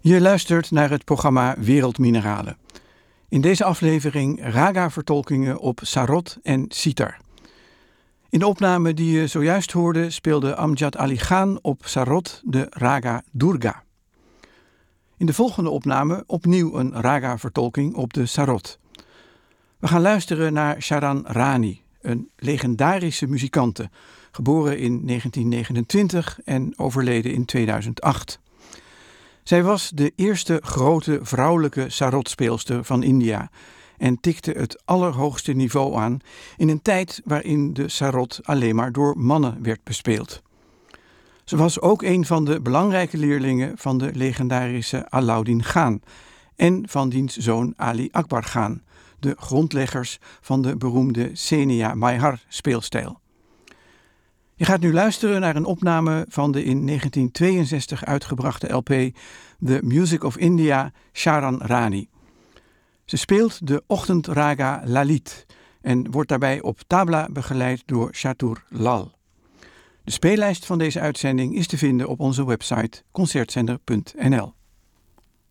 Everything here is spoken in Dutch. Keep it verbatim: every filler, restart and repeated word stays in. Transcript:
Je luistert naar het programma Wereldmineralen. In deze aflevering raga-vertolkingen op sarod en sitar. In de opname die je zojuist hoorde speelde Amjad Ali Khan op sarod de raga Durga. In de volgende opname opnieuw een raga-vertolking op de sarod. We gaan luisteren naar Sharan Rani, een legendarische muzikante, geboren in negentien negenentwintig en overleden in tweeduizend acht. Zij was de eerste grote vrouwelijke sarodspeelster van India en tikte het allerhoogste niveau aan in een tijd waarin de sarod alleen maar door mannen werd bespeeld. Ze was ook een van de belangrijke leerlingen van de legendarische Alauddin Khan en van diens zoon Ali Akbar Khan, de grondleggers van de beroemde Senia Maihar speelstijl. Je gaat nu luisteren naar een opname van de in negentien tweeënzestig uitgebrachte L P The Music of India Sharan Rani. Ze speelt de ochtendraga Lalit en wordt daarbij op tabla begeleid door Chatur Lal. De speellijst van deze uitzending is te vinden op onze website concertzender punt n l.